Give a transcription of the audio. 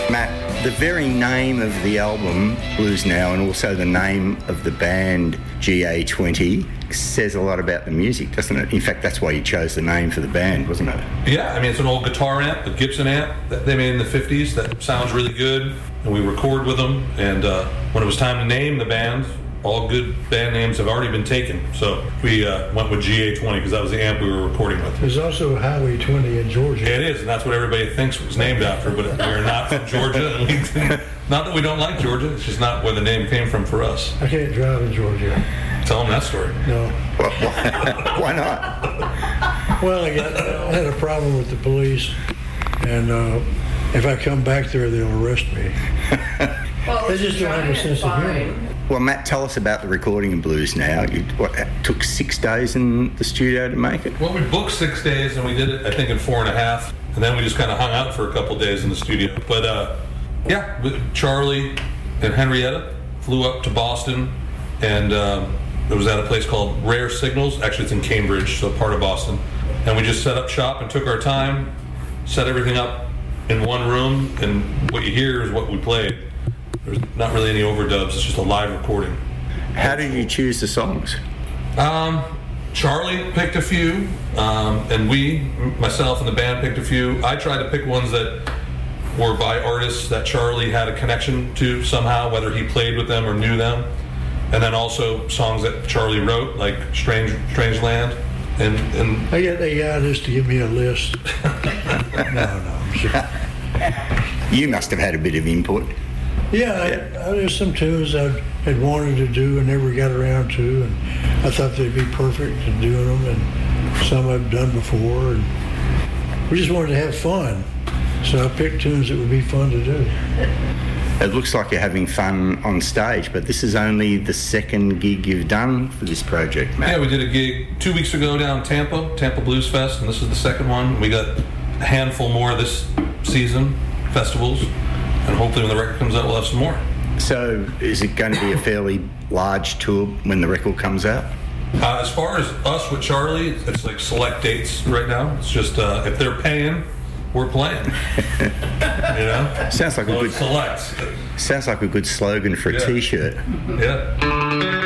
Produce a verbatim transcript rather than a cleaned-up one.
Matt, the very name of the album, Blues Now, and also the name of the band, G A twenty, says a lot about the music, doesn't it? In fact, that's why you chose the name for the band, wasn't it? Yeah, I mean, it's an old guitar amp, a Gibson amp that they made in the fifties that sounds really good, and we record with them. And uh, when it was time to name the band, all good band names have already been taken. So we uh, went with G A twenty because that was the amp we were recording with. There's also Highway twenty in Georgia. Yeah, it is, and that's what everybody thinks it was named after, but we're not from Georgia. And we, not that we don't like Georgia, it's just not where the name came from for us. I can't drive in Georgia. Tell them that story. No. Why not? Well, I, got, I had a problem with the police, and uh, if I come back there, they'll arrest me. Well, They just don't have a sense of humor. Well, Matt, tell us about the recording of Blues Now. You, what, it took six days in the studio to make it? Well, we booked six days, and we did it, I think, in four and a half. And then we just kind of hung out for a couple days in the studio. But, uh, yeah, Charlie and Henrietta flew up to Boston, and um, it was at a place called Rare Signals. Actually, it's in Cambridge, so part of Boston. And we just set up shop and took our time, set everything up in one room, and what you hear is what we played. There's not really any overdubs. It's just a live recording. How did you choose the songs? Um, Charlie picked a few, um, and we, myself and the band, picked a few. I tried to pick ones that were by artists that Charlie had a connection to somehow, whether he played with them or knew them. And then also songs that Charlie wrote, like Strange Strange Land. And, and I got the guy just to give me a list. no, no, I'm sure. You must have had a bit of input. Yeah, Yeah. I, I, there's some tunes I had wanted to do and never got around to, and I thought they'd be perfect in doing them, and some I've done before, and we just wanted to have fun. So I picked tunes that would be fun to do. It looks like you're having fun on stage, but this is only the second gig you've done for this project, Matt. yeah, we did a gig two weeks ago down in Tampa, Tampa Blues Fest, and this is the second one. We got a handful more this season, festivals, and hopefully when the record comes out, we'll have some more. So is it going to be a fairly large tour when the record comes out? Uh, as far as us with Charlie, it's like select dates right now. It's just uh, if they're paying, we're playing. You know? Sounds like a So good it's select. sounds like a good slogan for a Yeah. T-shirt. Yeah.